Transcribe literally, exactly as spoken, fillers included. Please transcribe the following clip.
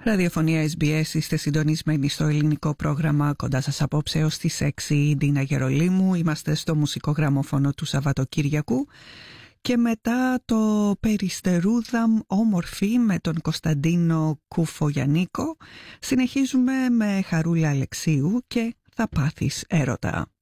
Ραδιοφωνία ες μπι ες, είστε συντονισμένοι στο ελληνικό πρόγραμμα. Κοντά σας απόψε έως τις έξι η Ντίνα Γερολίμου. Είμαστε στο μουσικό γραμμόφωνο του Σαββατοκύριακου. Και μετά το Περιστερούδαμ όμορφη με τον Κωνσταντίνο Κουφογιαννίκο συνεχίζουμε με Χαρούλα Αλεξίου και Θα πάθεις έρωτα.